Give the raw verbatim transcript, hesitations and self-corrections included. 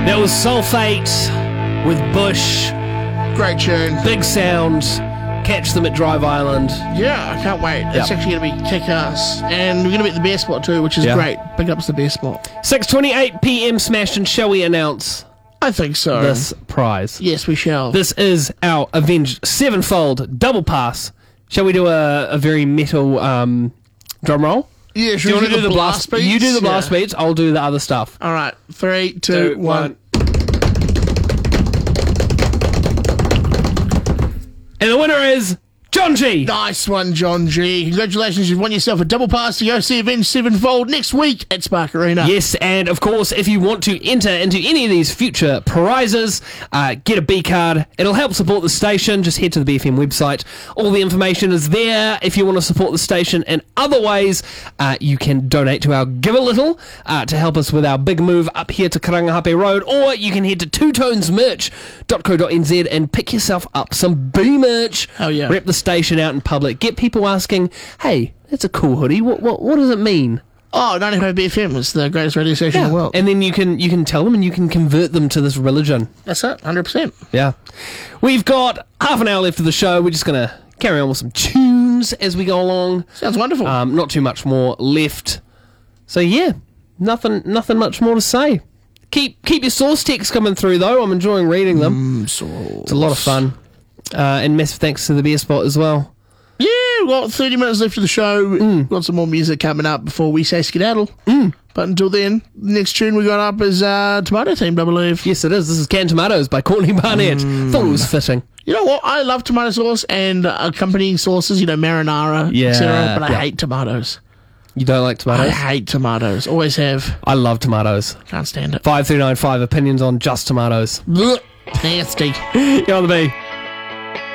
That was Sulfate with Bush. Great tune. Big sound. Catch them at Drive Island. Yeah, I can't wait. It's Yep. actually going to be kick-ass. And we're going to be at the beer spot too, which is Yeah. great. Big ups to the beer spot. six twenty-eight p.m. Smash, and shall we announce I think so. this prize? Yes, we shall. This is our Avenged Sevenfold Double Pass. Shall we do a, a very metal um, drum roll? yeah, Do should you we want to do the blast beats? You do the blast Yeah. beats, I'll do the other stuff. All right. Three, two, Two, one. And the winner is John G. Nice one, John G. Congratulations, you've won yourself a double pass to go see Avenged Sevenfold next week at Spark Arena. Yes, and of course, if you want to enter into any of these future prizes, uh, get a B card. It'll help support the station. Just head to the B F M website. All the information is there. If you want to support the station in other ways, uh, you can donate to our Give a Little uh, to help us with our big move up here to Karangahape Road, or you can head to two tones merch dot co dot n z and pick yourself up some B merch. Oh, yeah. Rep the station out in public. Get people asking, hey, that's a cool hoodie. What what, what does it mean? Oh, ninety-five B F M is the greatest radio station in the world. And then you can you can tell them and you can convert them to this religion. That's it, one hundred percent. Yeah. We've got half an hour left of the show. We're just going to carry on with some tunes as we go along. Sounds wonderful. Um, not too much more left. So yeah, nothing nothing much more to say. Keep keep your source texts coming through though. I'm enjoying reading them. Mm, so It's a lot of fun. Uh, and massive thanks to the Beer Spot as well. Yeah, we've got thirty minutes left of the show. Mm. We've got some more music coming up before we say skedaddle. Mm. But until then, the next tune we got up is uh, Tomato Team, I believe. Yes, it is. This is Canned Tomatoes by Courtney Barnett. Mm. Thought it was fitting. You know what? I love tomato sauce and uh, accompanying sauces, you know, marinara, Yeah, et cetera. But I yeah. hate tomatoes. You don't like I tomatoes? hate tomatoes. Always have. I love tomatoes. Can't stand it. five three nine five opinions on just tomatoes. Blech. Nasty. You're on the B.